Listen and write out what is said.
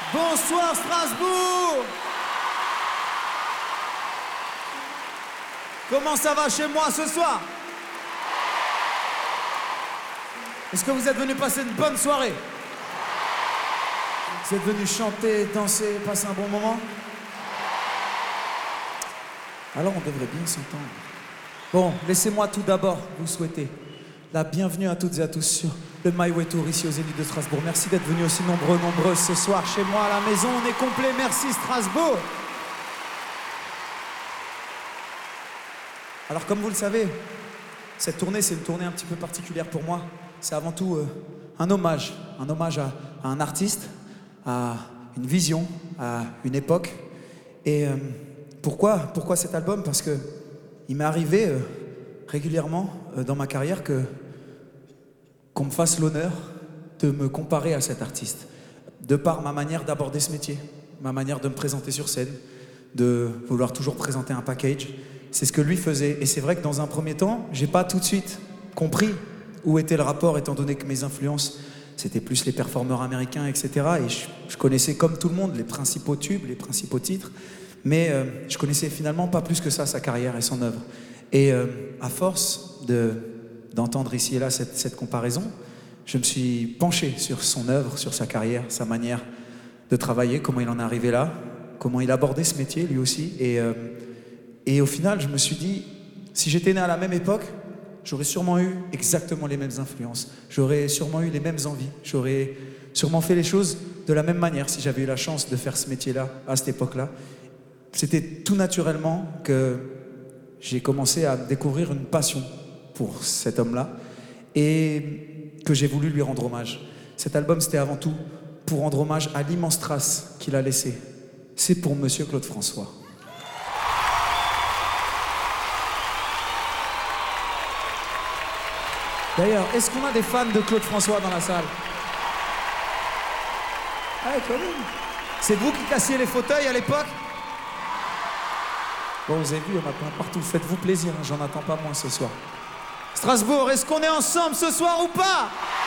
Bonsoir Strasbourg. Comment ça va chez moi ce soir? Est-ce que vous êtes venus passer une bonne soirée? Vous êtes venus chanter, danser, passer un bon moment? Alors on devrait bien s'entendre. Bon, laissez-moi tout d'abord vous souhaiter la bienvenue à toutes et à tous sur le My Way Tour ici aux Zénith de Strasbourg. Merci d'être venus aussi nombreuses ce soir chez moi à la maison. On est complet, merci Strasbourg. Alors comme vous le savez, cette tournée c'est une tournée un petit peu particulière pour moi. C'est avant tout un hommage à un artiste, à une vision, à une époque. Et pourquoi cet album? Parce que il m'est arrivé régulièrement dans ma carrière qu'on me fasse l'honneur de me comparer à cet artiste, de par ma manière d'aborder ce métier, ma manière de me présenter sur scène, de vouloir toujours présenter un package. C'est ce que lui faisait. Et c'est vrai que dans un premier temps, j'ai pas tout de suite compris où était le rapport, étant donné que mes influences, c'était plus les performeurs américains, etc. Et je connaissais comme tout le monde les principaux tubes, les principaux titres, mais je connaissais finalement pas plus que ça sa carrière et son œuvre. Et à force d'entendre ici et là cette comparaison, je me suis penché sur son œuvre, sur sa carrière, sa manière de travailler, comment il en est arrivé là, comment il abordait ce métier lui aussi. Et au final, je me suis dit, si j'étais né à la même époque, j'aurais sûrement eu exactement les mêmes influences, j'aurais sûrement eu les mêmes envies, j'aurais sûrement fait les choses de la même manière si j'avais eu la chance de faire ce métier-là, à cette époque-là. C'était tout naturellement que j'ai commencé à découvrir une passion pour cet homme-là et que j'ai voulu lui rendre hommage. Cet album, c'était avant tout pour rendre hommage à l'immense trace qu'il a laissée. C'est pour Monsieur Claude François. D'ailleurs, est-ce qu'on a des fans de Claude François dans la salle? Ah, quand même. C'est vous qui cassiez les fauteuils à l'époque? Bon, vous avez vu, il y en a plein partout. Faites-vous plaisir, hein, j'en attends pas moins ce soir. Strasbourg, est-ce qu'on est ensemble ce soir ou pas?